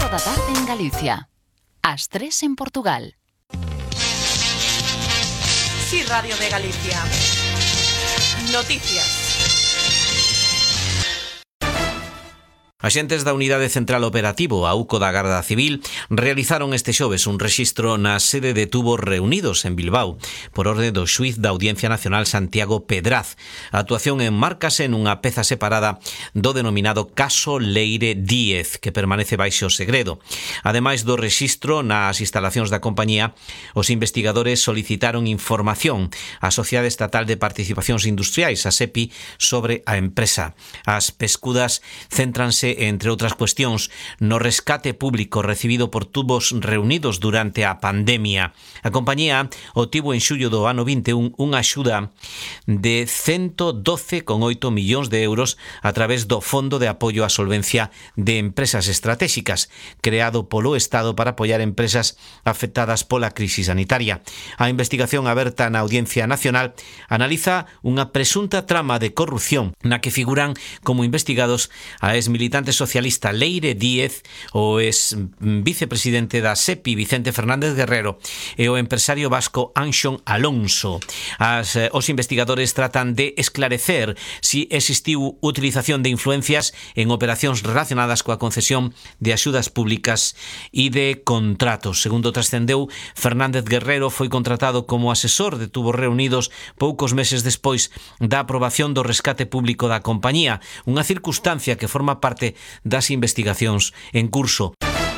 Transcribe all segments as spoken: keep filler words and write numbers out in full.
cinco da tarde en Galicia. Ás tres en Portugal. Sí, Radio de Galicia. Noticias. Axentes da Unidade Central Operativo, a UCO da Garda Civil, realizaron este xoves un rexistro na sede de Tubos Reunidos en Bilbao, por orde do xuíz da Audiencia Nacional Santiago Pedraz. A actuación enmárcase nunha peza separada do denominado caso Leire Díez, que permanece baixo segredo. Ademais do rexistro nas instalacións da compañía, os investigadores solicitaron información á Sociedade Estatal de Participacións Industriais, a SEPI, sobre a empresa. As pescudas céntranse, entre outras cuestións, no rescate público recibido por Tubos Reunidos durante a pandemia. A compañía obtivo en xullo do ano vinte e un unha axuda de ciento doce coma oito millóns de euros a través do Fondo de Apoio á Solvencia de Empresas Estratégicas, creado polo Estado para apoiar empresas afectadas pola crise sanitaria. A investigación aberta na Audiencia Nacional analiza unha presunta trama de corrupción na que figuran como investigados a exmilitantes socialista Leire Díez, o ex vicepresidente da SEPI Vicente Fernández Guerrero e o empresario vasco Anxón Alonso. As, eh, os investigadores tratan de esclarecer si existiu utilización de influencias en operacións relacionadas coa concesión de axudas públicas e de contratos. Segundo trascendeu, Fernández Guerrero foi contratado como asesor de Tubos Reunidos poucos meses despois da aprobación do rescate público da compañía, unha circunstancia que forma parte das investigacións en curso.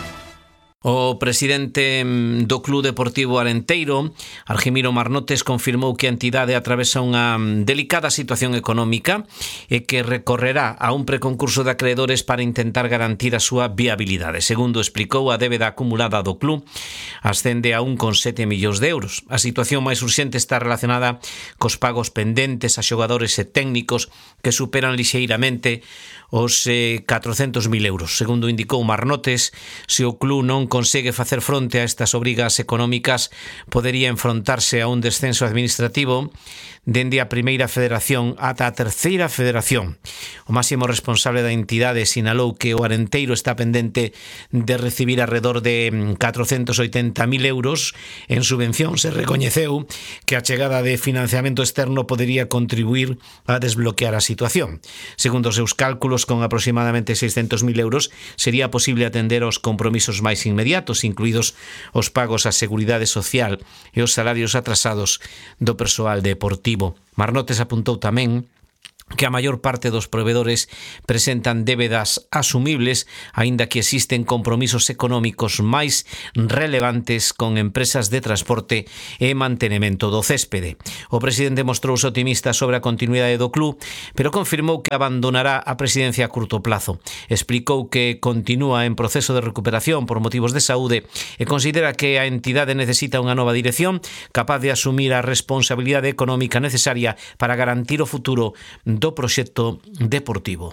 O presidente do Club Deportivo Arenteiro, Argimiro Marnotes, confirmou que a entidade atravesa unha delicada situación económica e que recorrerá a un preconcurso de acreedores para intentar garantir a súa viabilidade. Segundo explicou, a débeda acumulada do club ascende a un coma sete millóns de euros. A situación máis urxente está relacionada cos pagos pendentes a xogadores e técnicos que superan lixeiramente os eh, catrocentos mil euros. Segundo indicou Marnotes, se o club non consegue facer fronte a estas obrigas económicas, podería enfrontarse a un descenso administrativo dende a primeira federación ata a terceira federación. O máximo responsable da entidade sinalou que o Arenteiro está pendente de recibir alrededor de catrocentos oitenta mil euros en subvención. Se recoñeceu que a chegada de financiamento externo podería contribuir a desbloquear a situación. Segundo os seus cálculos, con aproximadamente seiscentos mil euros, sería posible atender aos compromisos máis inmediatos, incluídos os pagos á Seguridade Social e os salarios atrasados do persoal deportivo. Marnotes apuntou tamén que a maior parte dos provedores presentan débedas asumibles, aínda que existen compromisos económicos máis relevantes con empresas de transporte e mantenemento do céspede. O presidente mostrouse optimista sobre a continuidade do club, pero confirmou que abandonará a presidencia a curto plazo. Explicou que continúa en proceso de recuperación por motivos de saúde e considera que a entidade necesita unha nova dirección capaz de asumir a responsabilidade económica necesaria para garantir o futuro do proxecto deportivo.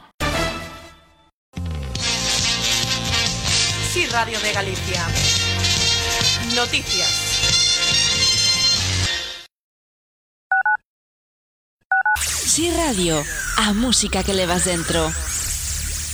Sí, Radio de Galicia. Noticias. Sí, Radio, a música que levas dentro.